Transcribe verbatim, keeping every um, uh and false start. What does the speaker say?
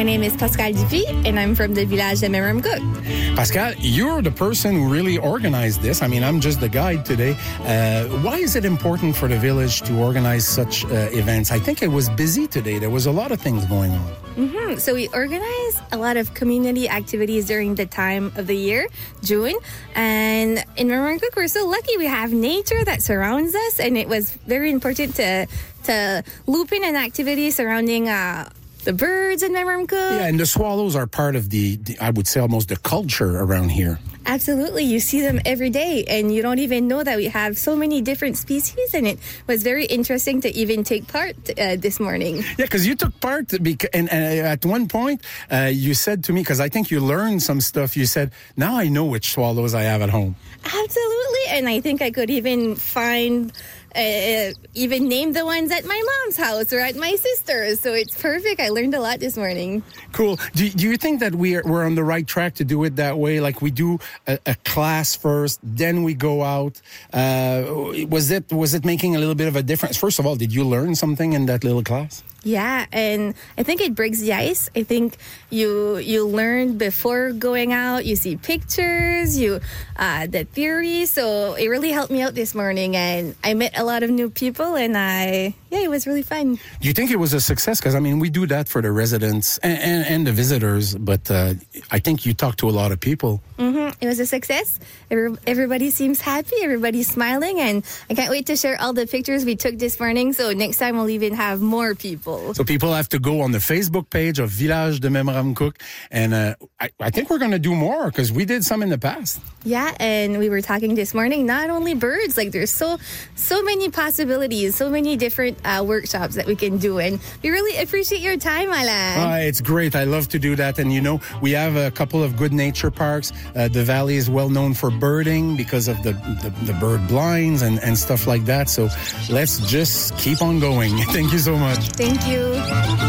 My name is Pascal Dupuis, and I'm from the village de Memramcook. Pascal, you're the person who really organized this. I mean, I'm just the guide today. Uh, why is it important for the village to organize such uh, events? I think it was busy today. There was a lot of things going on. Mm-hmm. So we organize a lot of community activities during the time of the year, June. And in Memramcook, we're so lucky we have nature that surrounds us. And it was very important to, to loop in an activity surrounding uh, the birds in Memramcook. Yeah, and the swallows are part of the, the, I would say, almost the culture around here. Absolutely. You see them every day, and you don't even know that we have so many different species, and it was very interesting to even take part uh, this morning. Yeah, because you took part, beca- and, and at one point, uh, you said to me, because I think you learned some stuff, you said, now I know which swallows I have at home. Absolutely, and I think I could even find... Uh, even name the ones at my mom's house or at my sister's. So it's perfect. I learned a lot this morning. Cool. Do, do you think that we're, we're on the right track to do it that way? Like we do a, a class first, then we go out. Uh, was it was it making a little bit of a difference? First of all, did you learn something in that little class? Yeah, and I think it breaks the ice. I think you you learn before going out. You see pictures, you uh, the theory. So it really helped me out this morning, and I met a lot of new people, and I yeah, it was really fun. Do you think it was a success? Because I mean, we do that for the residents and, and, and the visitors, but uh, I think you talked to a lot of people. Mm-hmm. It was a success. Every, everybody seems happy. Everybody's smiling, and I can't wait to share all the pictures we took this morning. So next time we'll even have more people. So people have to go on the Facebook page of Village de Memramcook, and uh, I, I think we're going to do more because we did some in the past. Yeah, and we were talking this morning, not only birds, like there's so so many possibilities, so many different uh, workshops that we can do, and we really appreciate your time, Alan. Uh, it's great. I love to do that, and you know, we have a couple of good nature parks. Uh, the valley is well known for birding because of the, the, the bird blinds and, and stuff like that, so let's just keep on going. Thank you so much. Thank you.